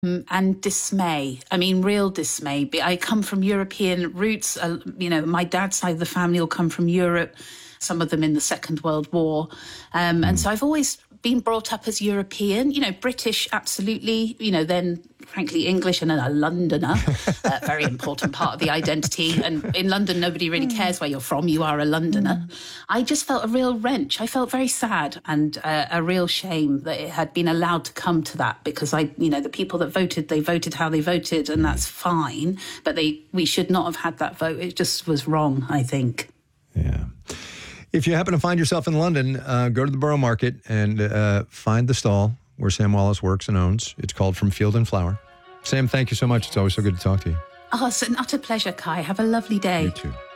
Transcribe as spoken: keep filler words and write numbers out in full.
um, and dismay. I mean, real dismay. I come from European roots. Uh, you know, my dad's side of the family will come from Europe, some of them in the Second World War. Um, mm. And so I've always been brought up as European, you know, British, absolutely, you know, then frankly English, and then a Londoner, a very important part of the identity. And in London, nobody really cares where you're from. You are a Londoner. Mm. I just felt a real wrench. I felt very sad and uh, a real shame that it had been allowed to come to that, because I, you know, the people that voted, they voted how they voted, and that's fine. But they, we should not have had that vote. It just was wrong, I think. Yeah. If you happen to find yourself in London, uh, go to the Borough Market and uh, find the stall where Sam Wallace works and owns. It's called From Field and Flower. Sam, thank you so much. It's always so good to talk to you. Oh, it's an utter pleasure, Kai. Have a lovely day. You too.